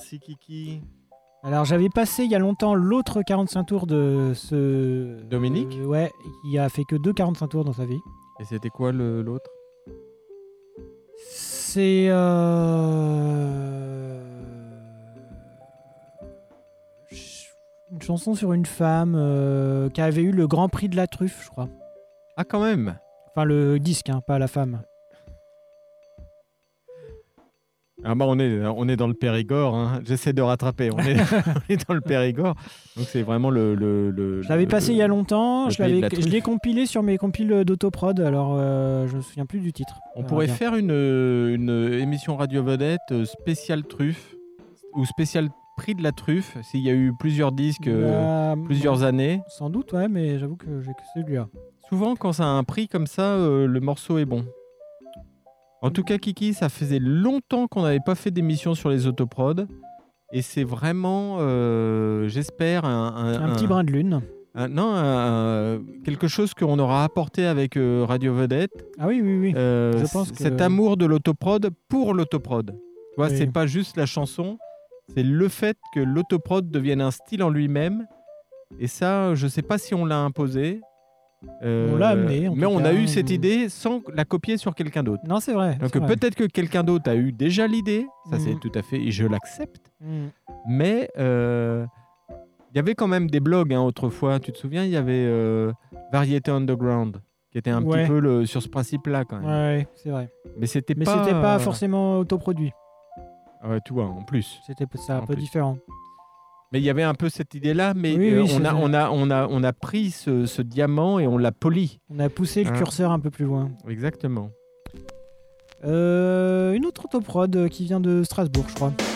Merci Kiki. Alors j'avais passé il y a longtemps l'autre 45 tours de ce... Dominique ouais, il a fait que 2 45 tours dans sa vie. Et c'était quoi l'autre? C'est... une chanson sur une femme qui avait eu le Grand Prix de la truffe, je crois. Ah quand même. Enfin le disque, hein, pas la femme. Ah bah on est dans le Périgord, hein. J'essaie de rattraper. On est dans le Périgord, donc c'est vraiment le. Je l'avais passé il y a longtemps. le Je pays de la truffe. l'ai compilé sur mes compiles d'autoprod. Alors je me souviens plus du titre. On pourrait bien. faire une émission radio vedette spéciale truffe ou spéciale prix de la truffe s'il y a eu plusieurs disques, plusieurs années. Sans doute, ouais, mais j'avoue que j'ai que celui-là. Souvent, quand ça a un prix comme ça, le morceau est bon. En tout cas, Kiki, ça faisait longtemps qu'on n'avait pas fait d'émission sur les autoprods. Et c'est vraiment, j'espère, Un petit brin de lune. Quelque chose qu'on aura apporté avec Radio Vedette. Ah oui, oui, oui. Je pense que... Cet amour de l'autoprod pour l'autoprod. Tu vois, Oui. c'est pas juste la chanson, c'est le fait que l'autoprod devienne un style en lui-même. Et ça, je sais pas si on l'a imposé. On l'a amené, en mais tout on cas. a eu cette idée sans la copier sur quelqu'un d'autre. Non, c'est vrai. Donc c'est vrai. peut-être que quelqu'un d'autre a eu déjà l'idée, ça c'est tout à fait, et je l'accepte. Mais il y avait quand même des blogs autrefois, tu te souviens, il y avait Variété Underground, qui était un petit peu sur ce principe-là quand même. Ouais, c'est vrai. Mais c'était Mais pas... c'était pas forcément autoproduit. Ouais, tu vois, en plus. C'était un En peu plus. différent. Mais il y avait un peu cette idée-là, mais Oui, on a pris ce diamant et on l'a poli. On a poussé le curseur un peu plus loin. Exactement. Une autre autoprod qui vient de Strasbourg, je crois.